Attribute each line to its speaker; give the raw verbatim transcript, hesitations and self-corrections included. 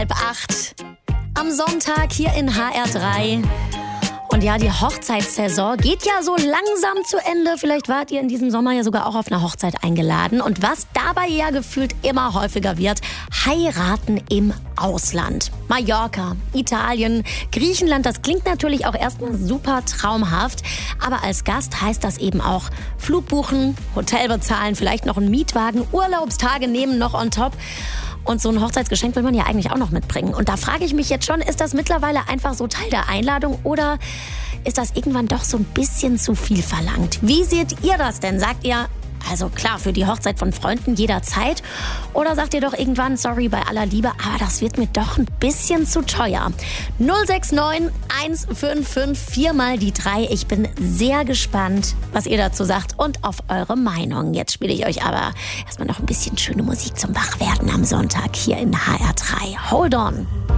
Speaker 1: Halb acht am Sonntag hier in H R drei. Und ja, die Hochzeitssaison geht ja so langsam zu Ende. Vielleicht wart ihr in diesem Sommer ja sogar auch auf eine Hochzeit eingeladen. Und was dabei ja gefühlt immer häufiger wird, heiraten im Ausland. Mallorca, Italien, Griechenland, das klingt natürlich auch erstmal super traumhaft. Aber als Gast heißt das eben auch Flug buchen, Hotel bezahlen, vielleicht noch einen Mietwagen, Urlaubstage nehmen noch on top. Und so ein Hochzeitsgeschenk will man ja eigentlich auch noch mitbringen. Und da frage ich mich jetzt schon, ist das mittlerweile einfach so Teil der Einladung oder ist das irgendwann doch so ein bisschen zu viel verlangt? Wie seht ihr das denn? Sagt ihr, also klar, für die Hochzeit von Freunden jederzeit? Oder sagt ihr doch irgendwann, sorry, bei aller Liebe, aber das wird mir doch ein bisschen zu teuer? null sechs neun eins fünf fünf vier mal die drei. Ich bin sehr gespannt, was ihr dazu sagt und auf eure Meinung. Jetzt spiele ich euch aber erstmal noch ein bisschen schöne Musik zum Wachwerden am Sonntag hier in H R drei. Hold on!